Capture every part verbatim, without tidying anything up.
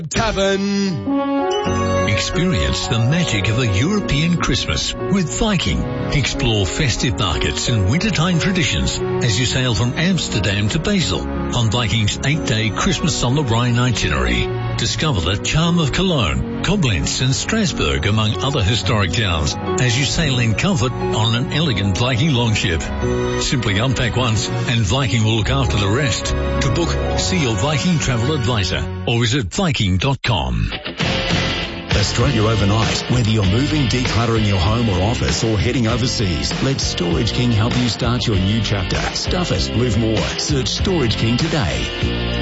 Tavern. Experience the magic of a European Christmas with Viking. Explore festive markets and wintertime traditions as you sail from Amsterdam to Basel on Viking's eight-day Christmas on the Rhine itinerary. Discover the charm of Cologne, Koblenz and Strasbourg, among other historic towns, as you sail in comfort on an elegant Viking longship. Simply unpack once and Viking will look after the rest. To book, see your Viking travel advisor or visit viking dot com. Australia overnight. Whether you're moving, decluttering your home or office, or heading overseas, let Storage King help you start your new chapter. Stuff it, move more. Search Storage King today.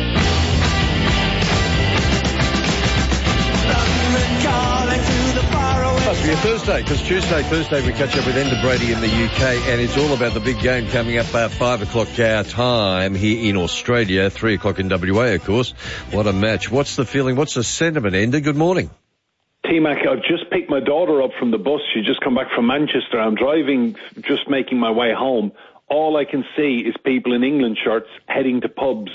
Must be a Thursday, because Tuesday, Thursday we catch up with Enda Brady in the U K, and it's all about the big game coming up at five o'clock our time here in Australia, three o'clock in W A, of course. What a match. What's the feeling? What's the sentiment, Enda? Good morning. T-Mac, I've just picked my daughter up from the bus. She's just come back from Manchester. I'm driving, just making my way home. All I can see is people in England shirts heading to pubs.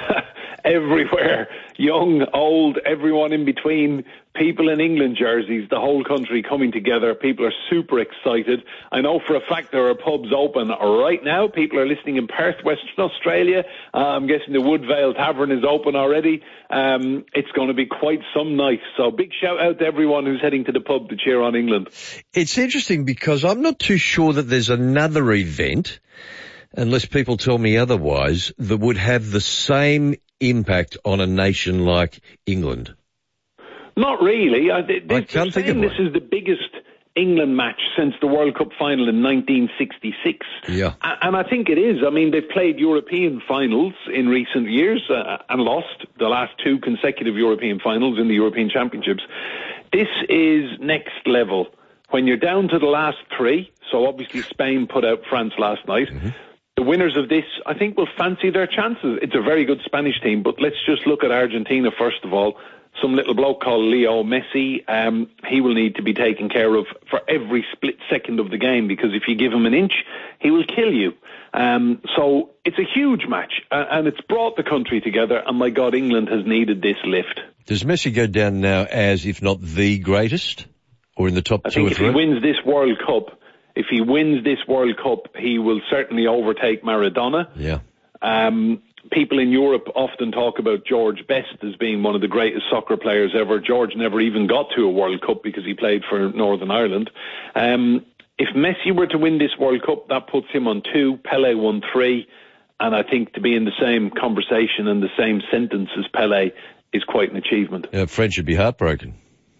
Everywhere. Young, old, everyone in between. People in England jerseys, the whole country coming together. People are super excited. I know for a fact there are pubs open right now. People are listening in Perth, Western Australia. Uh, I'm guessing the Woodvale Tavern is open already. Um, it's going to be quite some night. So big shout out to everyone who's heading to the pub to cheer on England. It's interesting because I'm not too sure that there's another event, unless people tell me otherwise, that would have the same impact on a nation like England. Not really. I, they, I can't think of this one. is the biggest England match since the World Cup final in nineteen sixty-six. Yeah. And I think it is. I mean, they've played European finals in recent years uh, and lost the last two consecutive European finals in the European Championships. This is next level. When you're down to the last three, so obviously Spain put out France last night, mm-hmm. The winners of this, I think, will fancy their chances. It's a very good Spanish team, but let's just look at Argentina first of all. Some little bloke called Leo Messi, um, he will need to be taken care of for every split second of the game, because if you give him an inch, he will kill you. Um, so it's a huge match, uh, and it's brought the country together, and my God, England has needed this lift. Does Messi go down now as, if not the greatest, or in the top I two or think three? if he wins this World Cup, if he wins this World Cup, he will certainly overtake Maradona. Yeah. Um, people in Europe often talk about George Best as being one of the greatest soccer players ever. George never even got to a World Cup because he played for Northern Ireland. Um, if Messi were to win this World Cup, that puts him on two. Pelé won three. And I think to be in the same conversation and the same sentence as Pelé is quite an achievement. Yeah, French would be heartbroken.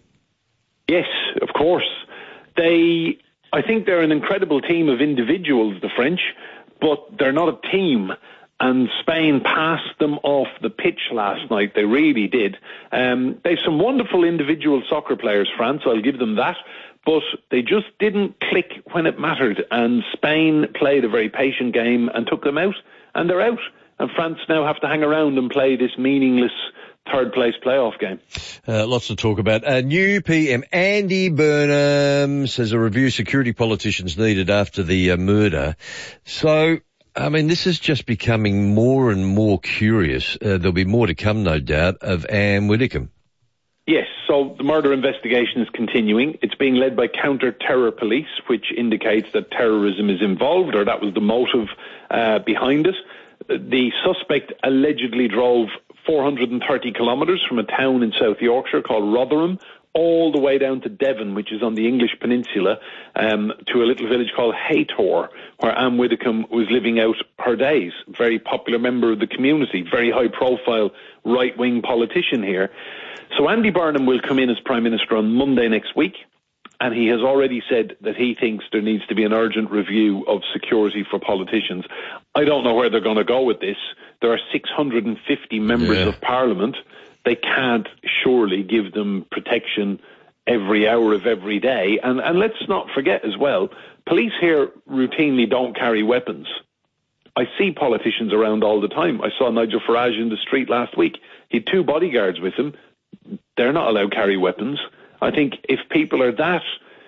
Yes, of course. They, I think they're an incredible team of individuals, the French, but they're not a team. And Spain passed them off the pitch last night. They really did. Um, they've some wonderful individual soccer players, France, I'll give them that. But they just didn't click when it mattered. And Spain played a very patient game and took them out. And they're out. And France now have to hang around and play this meaningless third-place playoff game. Uh, lots to talk about. Uh, new P M Andy Burnham says a review security politicians needed after the uh, murder. So, I mean, this is just becoming more and more curious. Uh, there'll be more to come, no doubt, of Anne Widdecombe. Yes, so the murder investigation is continuing. It's being led by counter-terror police, which indicates that terrorism is involved, or that was the motive uh, behind it. The suspect allegedly drove four hundred thirty kilometres from a town in South Yorkshire called Rotherham all the way down to Devon, which is on the English peninsula, um, to a little village called Haytor, where Anne Widdecombe was living out her days. Very popular member of the community, very high-profile right-wing politician here. So Andy Burnham will come in as Prime Minister on Monday next week, and he has already said that he thinks there needs to be an urgent review of security for politicians. I don't know where they're going to go with this. There are six hundred fifty members yeah. of Parliament. They can't surely give them protection every hour of every day. And, and let's not forget as well, police here routinely don't carry weapons. I see politicians around all the time. I saw Nigel Farage in the street last week. He had two bodyguards with him. They're not allowed to carry weapons. I think if people are that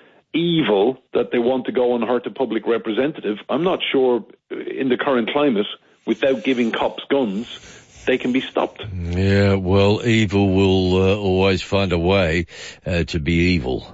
evil that they want to go and hurt a public representative, I'm not sure in the current climate, without giving cops guns, they can be stopped. Yeah, well, evil will uh, always find a way uh, to be evil.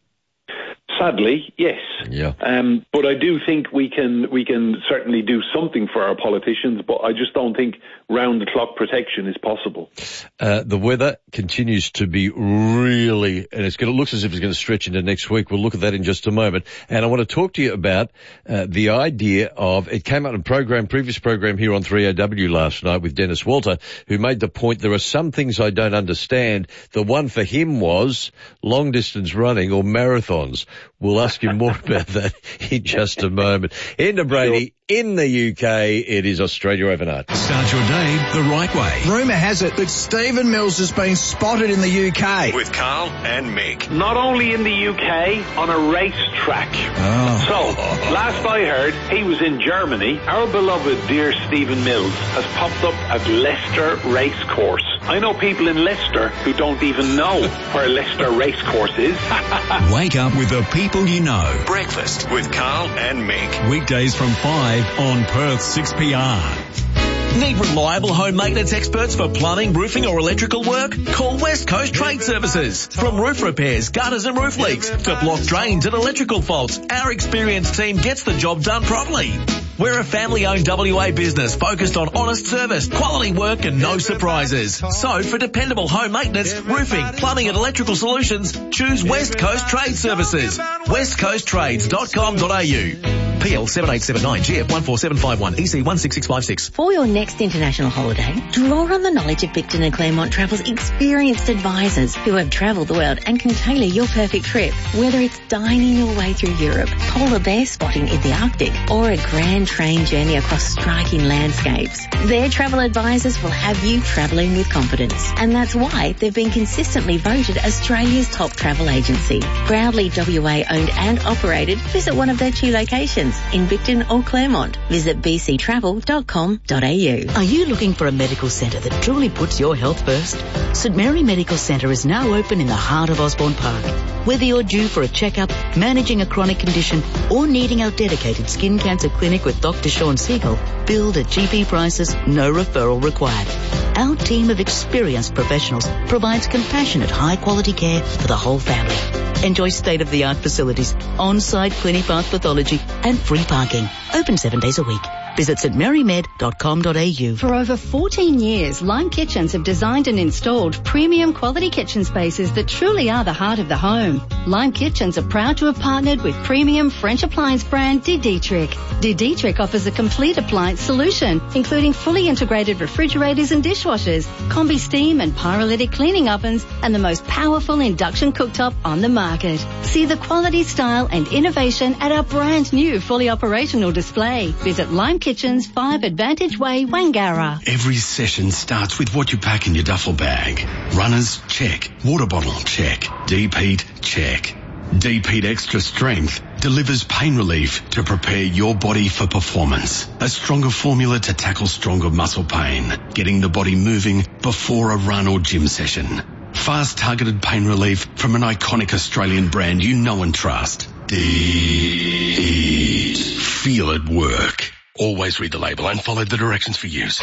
Sadly, yes. Yeah. Um, but I do think we can we can certainly do something for our politicians, but I just don't think round-the-clock protection is possible. Uh, the weather continues to be really, and it's going to look as if it's going to stretch into next week. We'll look at that in just a moment. And I want to talk to you about uh, the idea of, it came out in program, previous program here on three A W last night with Dennis Walter, who made the point there are some things I don't understand. The one for him was long-distance running or marathons. We'll ask you more about that in just a moment. Enda Brady, in the U K, it is Australia Overnight. Start your day the right way. Rumour has it that Stephen Mills has been spotted in the U K. With Carl and Mick. Not only in the U K, on a racetrack. Oh. So, last I heard, he was in Germany. Our beloved dear Stephen Mills has popped up at Leicester Racecourse. I know people in Leicester who don't even know where Leicester Racecourse is. Wake up with the people you know. Breakfast with Carl and Mick. Weekdays from five on Perth six P R. Need reliable home maintenance experts for plumbing, roofing or electrical work? Call West Coast Trade Services. From roof repairs, gutters and roof leaks to block drains and electrical faults, our experienced team gets the job done properly. We're a family-owned W A business focused on honest service, quality work and no surprises. So for dependable home maintenance, roofing, plumbing and electrical solutions, choose West Coast Trade Services. west coast trades dot com dot a u. P L seven eight seven nine G F one four seven five one E C one six six five six. For your next international holiday, draw on the knowledge of Picton and Claremont Travel's experienced advisors who have travelled the world and can tailor your perfect trip. Whether it's dining your way through Europe, polar bear spotting in the Arctic, or a grand train journey across striking landscapes, their travel advisors will have you travelling with confidence. And that's why they've been consistently voted Australia's top travel agency. Proudly W A owned and operated, visit one of their two locations in Picton or Claremont. Visit b c travel dot com dot a u. Are you looking for a medical centre that truly puts your health first? St Mary Medical Centre is now open in the heart of Osborne Park. Whether you're due for a checkup, managing a chronic condition, or needing our dedicated skin cancer clinic with Doctor Sean Siegel, billed at G P prices, no referral required. Our team of experienced professionals provides compassionate, high-quality care for the whole family. Enjoy state-of-the-art facilities, on-site clinic path pathology, and free parking. Open seven days a week. Visit st mary med dot com dot a u. For over fourteen years, Lime Kitchens have designed and installed premium quality kitchen spaces that truly are the heart of the home. Lime Kitchens are proud to have partnered with premium French appliance brand De Dietrich. De Dietrich offers a complete appliance solution, including fully integrated refrigerators and dishwashers, combi steam and pyrolytic cleaning ovens, and the most powerful induction cooktop on the market. See the quality, style and innovation at our brand new fully operational display. Visit Lime Kitchens, five Advantage Way, Wangara. Every session starts with what you pack in your duffel bag. Runners, check. Water bottle, check. Deep heat, check. Deep Heat Extra Strength delivers pain relief to prepare your body for performance. A stronger formula to tackle stronger muscle pain, getting the body moving before a run or gym session. Fast targeted pain relief from an iconic Australian brand you know and trust. Deep. Feel it work. Always read the label and follow the directions for use.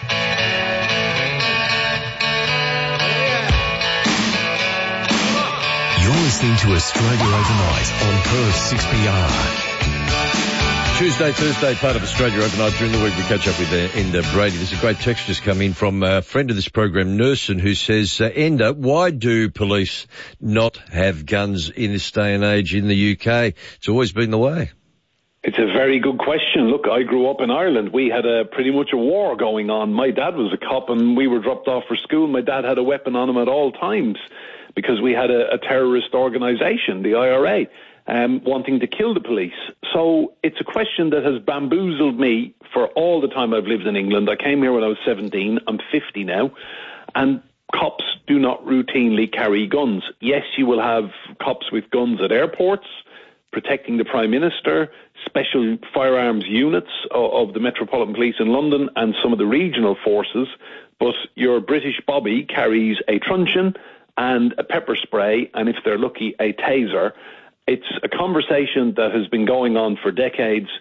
You're listening to Australia Overnight on Perth six P R. Tuesday, Thursday, part of Australia Overnight. During the week, we catch up with uh, Enda Brady. There's a great text just come in from a friend of this program, Nursen, who says, uh, Enda, why do police not have guns in this day and age in the U K? It's always been the way. It's a very good question. Look, I grew up in Ireland. We had a pretty much a war going on. My dad was a cop and we were dropped off for school. My dad had a weapon on him at all times because we had a, a terrorist organisation, the I R A, um, wanting to kill the police. So it's a question that has bamboozled me for all the time I've lived in England. I came here when I was seventeen. I'm fifty now. And cops do not routinely carry guns. Yes, you will have cops with guns at airports, protecting the Prime Minister, special firearms units of, of the Metropolitan Police in London and some of the regional forces, but your British Bobby carries a truncheon and a pepper spray, and if they're lucky, a taser. It's a conversation that has been going on for decades.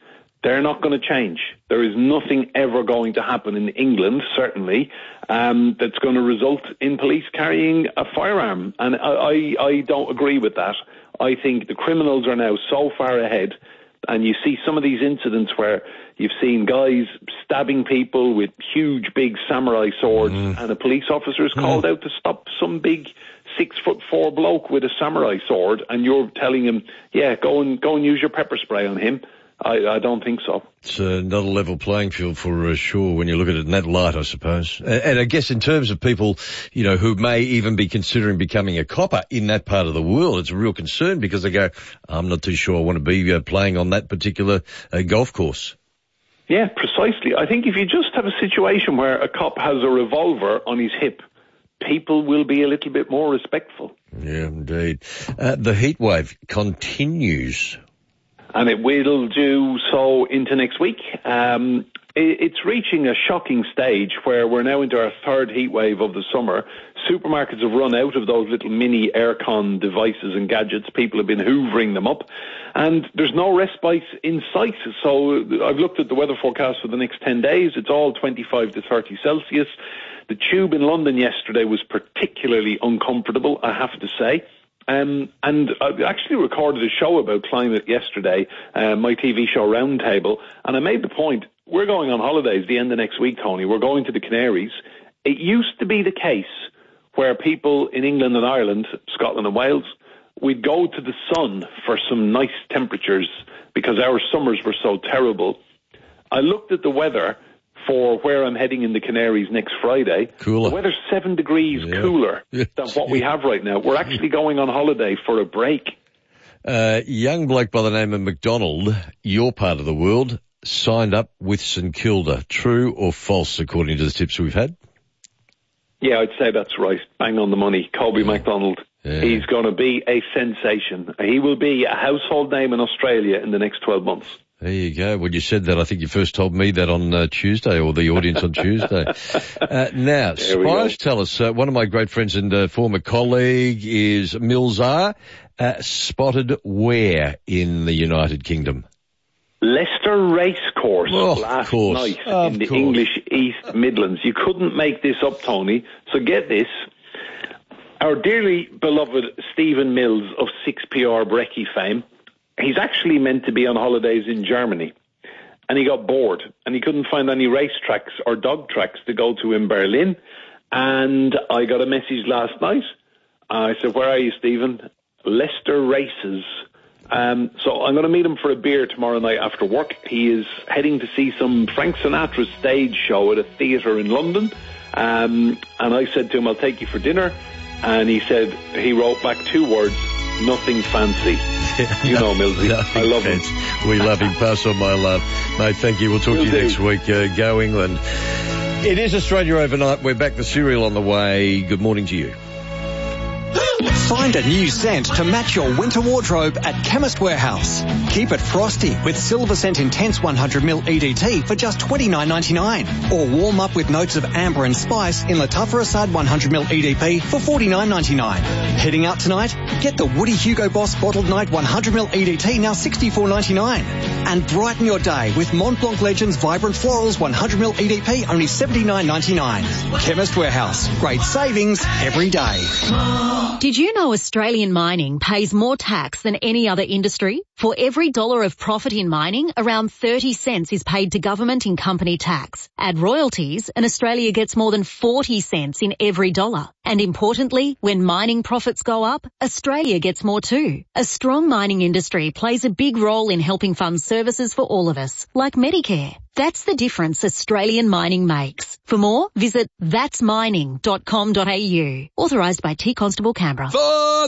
They're not going to change. There is nothing ever going to happen in England, certainly, um, that's going to result in police carrying a firearm. And I, I, I don't agree with that. I think the criminals are now so far ahead, and you see some of these incidents where you've seen guys stabbing people with huge, big samurai swords, mm. and a police officer is called mm. out to stop some big six foot four bloke with a samurai sword, and you're telling him, yeah, go and go and use your pepper spray on him. I, I don't think so. It's uh, not a level playing field for uh, sure when you look at it in that light, I suppose. And, and I guess in terms of people, you know, who may even be considering becoming a copper in that part of the world, it's a real concern because they go, I'm not too sure I want to be uh, playing on that particular uh, golf course. Yeah, precisely. I think if you just have a situation where a cop has a revolver on his hip, people will be a little bit more respectful. Yeah, indeed. Uh, the heat wave continues. And it will do so into next week. Um, it, it's reaching a shocking stage where we're now into our third heat wave of the summer. Supermarkets have run out of those little mini aircon devices and gadgets. People have been hoovering them up. And there's no respite in sight. So I've looked at the weather forecast for the next ten days. It's all twenty-five to thirty Celsius. The tube in London yesterday was particularly uncomfortable, I have to say. Um, and I actually recorded a show about climate yesterday, uh, my T V show Roundtable, and I made the point, we're going on holidays the end of next week, Tony. We're going to the Canaries. It used to be the case where people in England and Ireland, Scotland and Wales, we'd go to the sun for some nice temperatures because our summers were so terrible. I looked at the weather for where I'm heading in the Canaries next Friday. Cooler. The weather's seven degrees yeah. cooler than what we have right now. We're actually going on holiday for a break. Uh, young bloke by the name of McDonald, your part of the world, signed up with St Kilda. True or false, according to the tips we've had? Yeah, I'd say that's right. Bang on the money. Colby yeah. McDonald. Yeah. He's going to be a sensation. He will be a household name in Australia in the next twelve months. There you go. When you said that, I think you first told me that on uh, Tuesday, or the audience on Tuesday. Uh, now, Spiros, tell us, uh, one of my great friends and uh, former colleague is Mills R, uh, spotted where in the United Kingdom? Leicester Racecourse oh, last course. night of in the course. English East Midlands. You couldn't make this up, Tony. So get this. Our dearly beloved Stephen Mills of six P R Brekkie fame, he's actually meant to be on holidays in Germany, and he got bored, and he couldn't find any racetracks or dog tracks to go to in Berlin, and I got a message last night. I said, where are you, Stephen? Leicester Races. Um, so I'm going to meet him for a beer tomorrow night after work. He is heading to see some Frank Sinatra stage show at a theatre in London, um, and I said to him, I'll take you for dinner, and he said, he wrote back two words, nothing fancy. You know, Millsy. I love him. We love him. Pass on my love. Mate, thank you. We'll talk Will to you do. next week. Uh, go England. It is Australia Overnight. We're back. The cereal on the way. Good morning to you. Find a new scent to match your winter wardrobe at Chemist Warehouse. Keep it frosty with Silver Scent Intense one hundred milliliter E D T for just twenty-nine ninety-nine. Or warm up with notes of amber and spice in Latafra Assad one hundred milliliter E D P for forty-nine ninety-nine. Heading out tonight? Get the Woody Hugo Boss Bottled Night one hundred milliliter E D T, now sixty-four ninety-nine. And brighten your day with Mont Blanc Legends Vibrant Florals one hundred milliliter E D P, only seventy-nine ninety-nine. Chemist Warehouse. Great savings every day. Did you know Australian mining pays more tax than any other industry? For every dollar of profit in mining, around thirty cents is paid to government in company tax. Add royalties and Australia gets more than forty cents in every dollar. And importantly, when mining profits go up, Australia gets more too. A strong mining industry plays a big role in helping fund services for all of us, like Medicare. That's the difference Australian mining makes. For more, visit that's mining dot com dot a u. Authorised by T Constable Canberra.